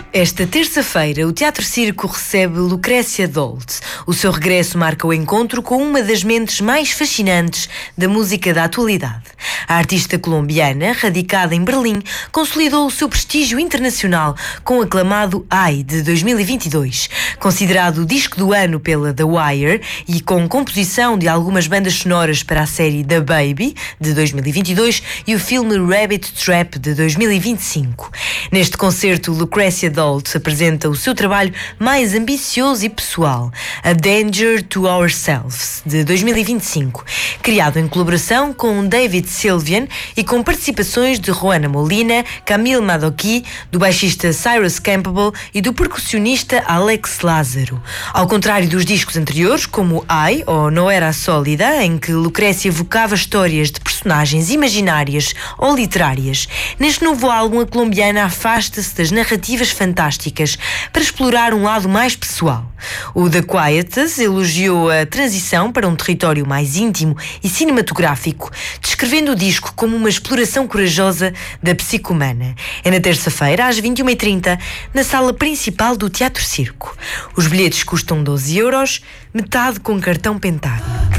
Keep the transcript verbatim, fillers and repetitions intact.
Esta terça-feira, o Teatro Circo recebe Lucrécia Dalt. O seu regresso marca o encontro com uma das mentes mais fascinantes da música da atualidade. A artista colombiana, radicada em Berlim, consolidou o seu prestígio internacional com o aclamado Ai, de dois mil e vinte e dois. Considerado o disco do ano pela The Wire e com composição de algumas bandas sonoras para a série The Baby, de dois mil e vinte e dois, e o filme Rabbit Trap, de dois mil e vinte e cinco. Neste concerto, Lucrécia Dalt apresenta o seu trabalho mais ambicioso e pessoal, A Danger to Ourselves, de dois mil e vinte e cinco, criado em colaboração com David Sylvian e com participações de Juana Molina, Camille Madoki, do baixista Cyrus Campbell e do percussionista Alex Lázaro. Ao contrário dos discos anteriores, como Ai, ou Não Era Sólida, em que Lucrécia evocava histórias de personagens imaginárias ou literárias, neste novo álbum a colombiana afasta-se das narrativas fantásticas para explorar um lado mais pessoal. O The Quietus elogiou a transição para um território mais íntimo e cinematográfico, descrevendo o disco como uma exploração corajosa da psique humana. É na terça-feira, às vinte e uma e trinta, na sala principal do Teatro Circo. Os bilhetes custam doze euros, metade com cartão Pentágono.